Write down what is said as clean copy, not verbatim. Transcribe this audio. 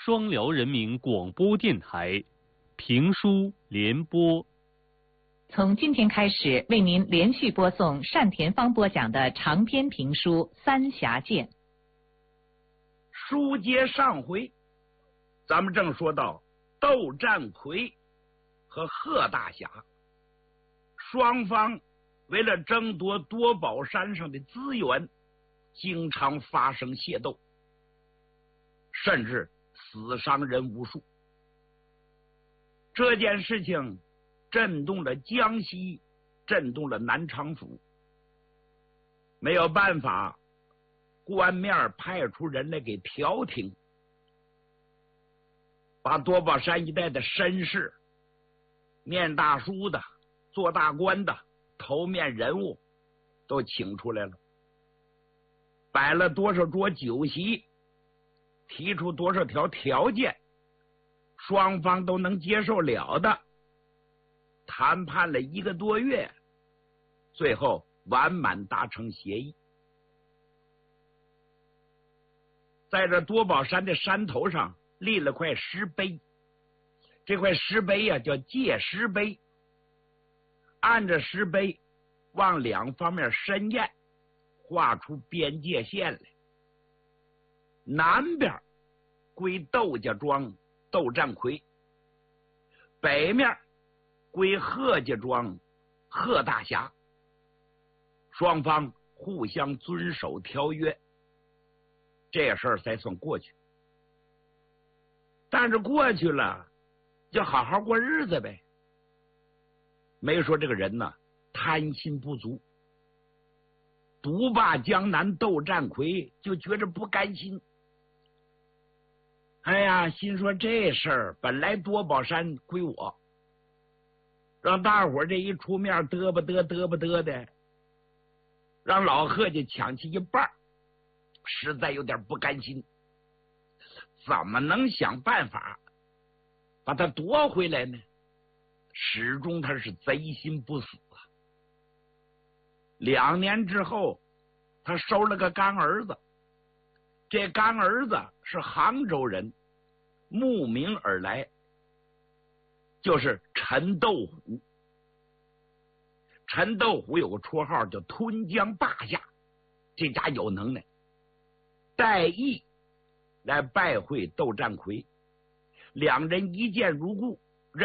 双辽人民广播电台评书联播。 从今天开始，为您连续播送单田芳播讲的长篇评书《三峡剑》。 书接上回，咱们正说到窦占魁和贺大侠双方为了争夺多宝山上的资源，经常发生械斗，甚至死伤人无数。这件事情震动了江西，震动了南昌府。没有办法，官面派出人来给调停，把多宝山一带的绅士、念大书的、做大官的头面人物都请出来了，摆了多少桌酒席，提出多少条条件，双方都能接受了的。谈判了1个多月，最后完满达成协议。在这多宝山的山头上立了块石碑，这块石碑呀，叫界石碑。按着石碑往两方面伸延，画出边界线来。南边归窦家庄窦占魁，北面归贺家庄贺大侠。双方互相遵守条约，这事儿才算过去。但是过去了，就好好过日子呗。没说这个人呢贪心不足，独霸江南窦占魁就觉着不甘心。哎呀，心说这事儿本来多宝山归我，让大伙这一出面嘚吧嘚的，让老贺家抢去一半，实在有点不甘心。怎么能想办法把他夺回来呢？始终他是贼心不死啊。2年之后，他收了个干儿子，这干儿子是杭州人，慕名而来，就是陈斗虎。陈斗虎有个绰号叫吞江霸下，这家有能耐，带义来拜会窦占魁，两人一见如故，